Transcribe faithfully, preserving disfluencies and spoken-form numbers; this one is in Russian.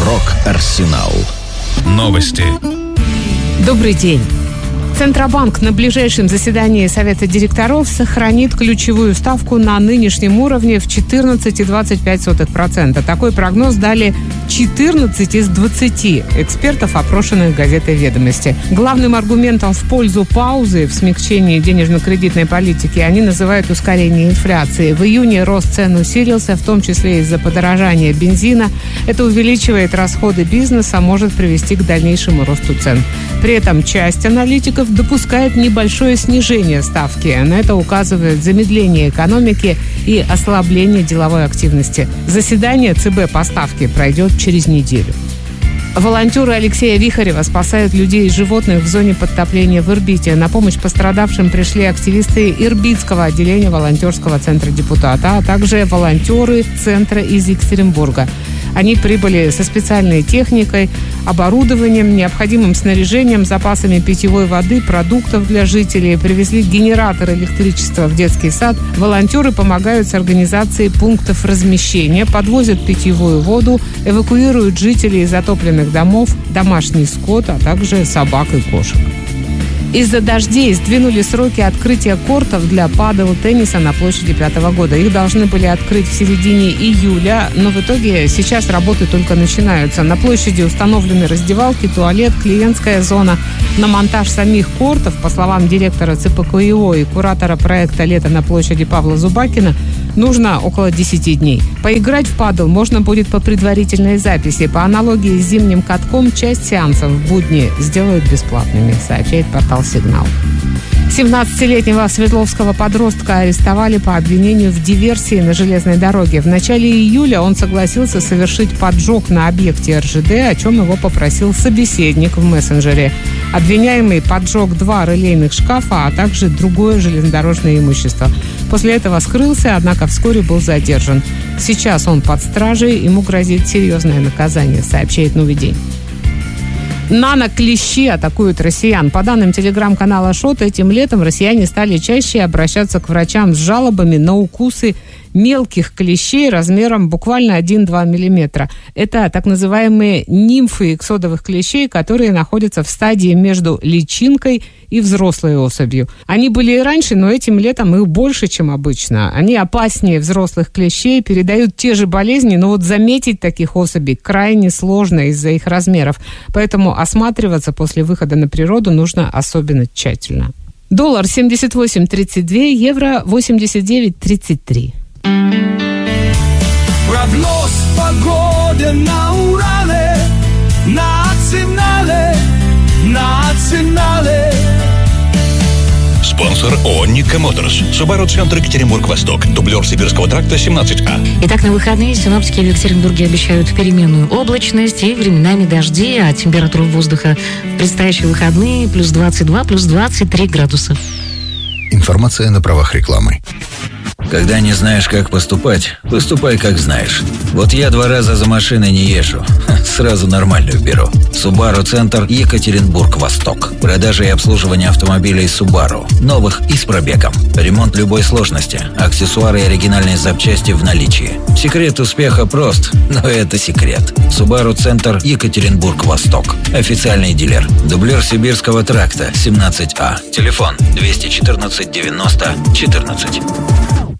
Рок-Арсенал. Новости. Добрый день. Центробанк на ближайшем заседании Совета директоров сохранит ключевую ставку на нынешнем уровне в четырнадцать целых двадцать пять сотых процента. Такой прогноз дали четырнадцать из двадцати экспертов, опрошенных газетой «Ведомости». Главным аргументом в пользу паузы в смягчении денежно-кредитной политики они называют ускорение инфляции. В июне рост цен усилился, в том числе из-за подорожания бензина. Это увеличивает расходы бизнеса, может привести к дальнейшему росту цен. При этом часть аналитиков допускает небольшое снижение ставки. На это указывает замедление экономики и ослабление деловой активности. Заседание ЦБ по ставке пройдет через неделю. Волонтеры Алексея Вихарева спасают людей и животных в зоне подтопления в Ирбите. На помощь пострадавшим пришли активисты Ирбитского отделения волонтерского центра депутата, а также волонтеры центра из Екатеринбурга. Они прибыли со специальной техникой, оборудованием, необходимым снаряжением, запасами питьевой воды, продуктов для жителей, привезли генератор электричества в детский сад. Волонтеры помогают с организацией пунктов размещения, подвозят питьевую воду, эвакуируют жителей из затопленных домов, домашний скот, а также собак и кошек. Из-за дождей сдвинули сроки открытия кортов для падл-тенниса на площади пятого года. Их должны были открыть в середине июля, но в итоге сейчас работы только начинаются. На площади установлены раздевалки, туалет, клиентская зона. На монтаж самих кортов, по словам директора ЦПКИО и куратора проекта «Лето на площади» Павла Зубакина, нужно около десяти дней. Поиграть в падл можно будет по предварительной записи. По аналогии с зимним катком, часть сеансов в будни сделают бесплатными, сообщает портал «Сигнал». семнадцатилетнего свердловского подростка арестовали по обвинению в диверсии на железной дороге. В начале июля он согласился совершить поджог на объекте эр жэ дэ, о чем его попросил собеседник в мессенджере. Обвиняемый поджег два релейных шкафа, а также другое железнодорожное имущество. После этого скрылся, однако вскоре был задержан. Сейчас он под стражей, ему грозит серьезное наказание, сообщает «Новый день». Нано-клещи атакуют россиян. По данным телеграм-канала ШОТ, этим летом россияне стали чаще обращаться к врачам с жалобами на укусы мелких клещей размером буквально один-два миллиметра. Это так называемые нимфы иксодовых клещей, которые находятся в стадии между личинкой и взрослой особью. Они были и раньше, но этим летом их больше, чем обычно. Они опаснее взрослых клещей, передают те же болезни, но вот заметить таких особей крайне сложно из-за их размеров. Поэтому осматриваться после выхода на природу нужно особенно тщательно. Доллар семьдесят восемь тридцать два, евро восемьдесят девять тридцать три. Прогноз погоды на Урале, национале, национале. Спонсор ООО «Ника Моторс». Subaru Центр Екатеринбург-Восток. Дублер Сибирского тракта семнадцать А. Итак, на выходные синоптики в Екатеринбурге обещают переменную облачность и временами дожди, а температура воздуха в предстоящие выходные плюс двадцать два, плюс двадцать три градуса. Информация на правах рекламы. Когда не знаешь, как поступать, поступай, как знаешь. Вот я два раза за машиной не езжу. Сразу нормальную беру. Subaru Центр Екатеринбург-Восток. Продажа и обслуживание автомобилей Subaru. Новых и с пробегом. Ремонт любой сложности. Аксессуары и оригинальные запчасти в наличии. Секрет успеха прост, но это секрет. Subaru Центр Екатеринбург-Восток. Официальный дилер. Дублер Сибирского тракта семнадцать А. Телефон двести четырнадцать девяносто четырнадцать.